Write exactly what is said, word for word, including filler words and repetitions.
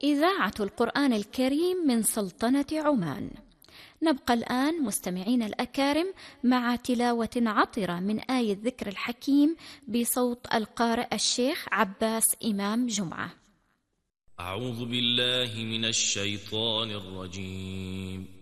إذاعة القرآن الكريم من سلطنة عمان. نبقى الآن مستمعين الأكارم مع تلاوة عطرة من آية الذكر الحكيم بصوت القارئ الشيخ عباس إمام جمعة. أعوذ بالله من الشيطان الرجيم.